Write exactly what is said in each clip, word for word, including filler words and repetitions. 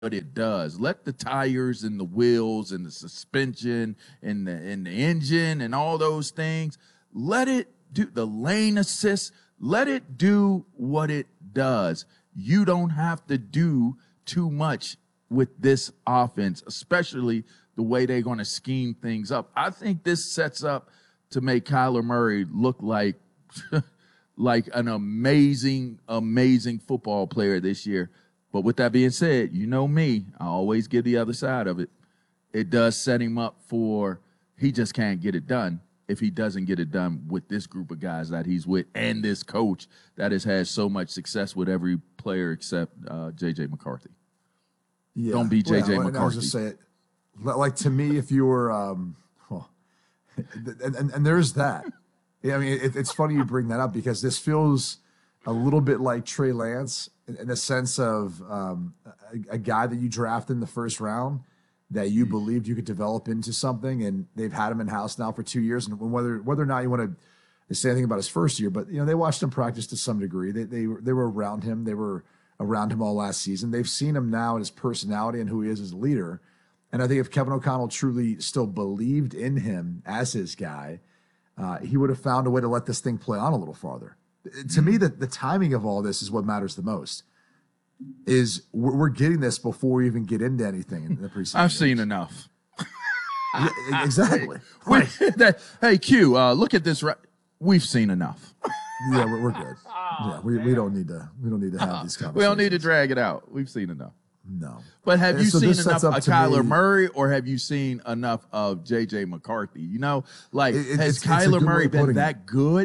what it does. Let the tires and the wheels and the suspension and the and the engine and all those things, let it do the lane assist, let it do what it does. You don't have to do too much with this offense, especially the way they're going to scheme things up. I think this sets up to make Kyler Murray look like like an amazing, amazing football player this year. But with that being said, you know me, I always give the other side of it. It does set him up for he just can't get it done if he doesn't get it done with this group of guys that he's with and this coach that has had so much success with every player except uh, J J. McCarthy. Yeah. Don't be J J. Well, McCarthy. I'll just say it. Like, to me, if you were, um, well, and, and, and there's that. Yeah, I mean, it, it's funny you bring that up because this feels a little bit like Trey Lance in, in the sense of um, a, a guy that you drafted in the first round that you believed you could develop into something, and they've had him in house now for two years. And whether whether or not you want to say anything about his first year, but you know they watched him practice to some degree. They they they were around him. They were around him all last season. They've seen him now and his personality and who he is as a leader. And I think if Kevin O'Connell truly still believed in him as his guy, uh, he would have found a way to let this thing play on a little farther. To me, the, the timing of all this is what matters the most. Is we're, we're getting this before we even get into anything in the preseason. I've seen enough. Yeah, exactly. We, Right. that, hey, Q, uh, look at this. Right. We've seen enough. Yeah, we're, we're good. Yeah, we, we don't need to we don't need to have these conversations. We don't need to drag it out. We've seen enough. No. But have And you so seen this enough sets of up to Kyler me- Murray, or have you seen enough of J J. McCarthy? You know, like, It- it- has it's- it's a Kyler good way Murray of been putting that it. good?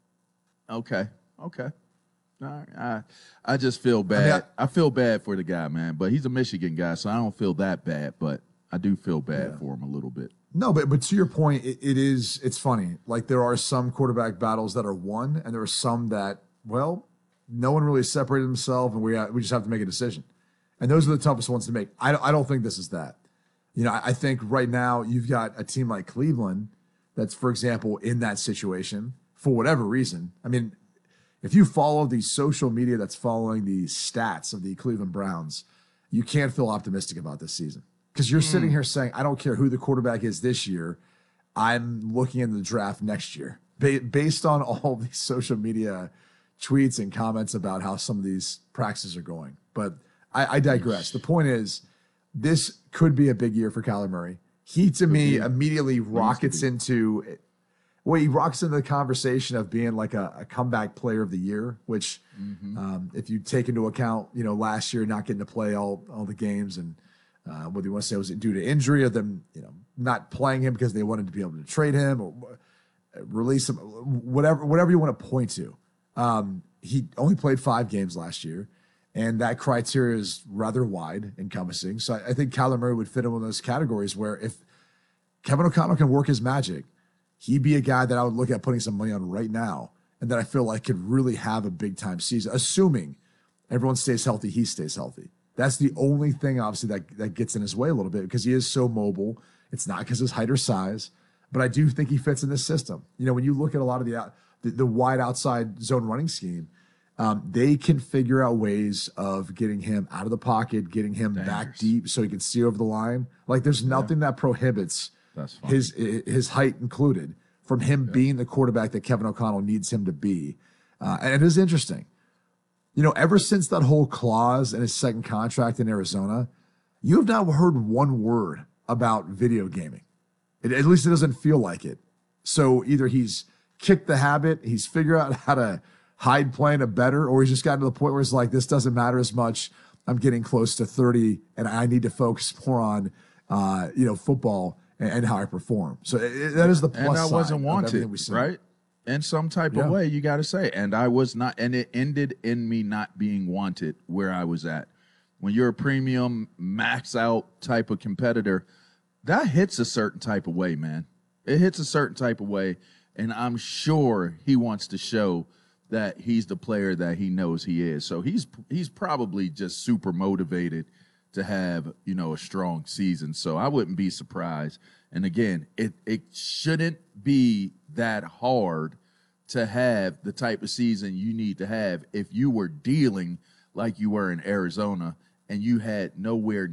Okay, okay. All right. I, I just feel bad. I, I- feel bad for the guy, man. But he's a Michigan guy, so I don't feel that bad. But I do feel bad Yeah. for him a little bit. No, but but to your point, it, it is it's funny. Like there are some quarterback battles that are won, and there are some that, well, no one really separated himself, and we we just have to make a decision. And those are the toughest ones to make. I don't, I don't think this is that. You know, I, I think right now you've got a team like Cleveland that's, for example, in that situation for whatever reason. I mean, if you follow the social media that's following the stats of the Cleveland Browns, you can't feel optimistic about this season. Because you're sitting here saying, I don't care who the quarterback is this year. I'm looking in the draft next year. Ba- based on all these social media tweets and comments about how some of these practices are going. But I, I digress. The point is, this could be a big year for Kyler Murray. He, to me, immediately rockets into, well, he rocks into the conversation of being like a, a comeback player of the year, which um, if you take into account, you know, last year not getting to play all, all the games and uh, whether you want to say was it due to injury or them, you know, not playing him because they wanted to be able to trade him or release him, whatever, whatever you want to point to. Um, he only played five games last year, and that criteria is rather wide, encompassing. So I, I think Kyler Murray would fit in one of those categories where if Kevin O'Connell can work his magic, he'd be a guy that I would look at putting some money on right now, and that I feel like could really have a big time season, assuming everyone stays healthy, he stays healthy. That's the only thing, obviously, that, that gets in his way a little bit because he is so mobile. It's not because of his height or size, but I do think he fits in this system. You know, when you look at a lot of the the, the wide outside zone running scheme, um, they can figure out ways of getting him out of the pocket, getting him Dangerous. back deep so he can see over the line. Like there's nothing that prohibits That's funny. his his height included from him being the quarterback that Kevin O'Connell needs him to be. Uh, and it is interesting. You know, ever since that whole clause in his second contract in Arizona, you have not heard one word about video gaming. It, at least it doesn't feel like it. So either he's kicked the habit, he's figured out how to hide playing it better, or he's just gotten to the point where it's like, this doesn't matter as much. I'm getting close to thirty, and I need to focus more on, uh, you know, football and, and how I perform. So it, it- that is the plus And I side wasn't of wanted, everything we see. right? In some type Yeah. of way, you got to say. And I was not, and it ended in me not being wanted where I was at. When you're a premium, max out type of competitor, that hits a certain type of way, man. It hits a certain type of way. And I'm sure he wants to show that he's the player that he knows he is. So he's he's probably just super motivated to have, you know, a strong season. So I wouldn't be surprised. And again, it it shouldn't be that hard to have the type of season you need to have if you were dealing like you were in Arizona and you had nowhere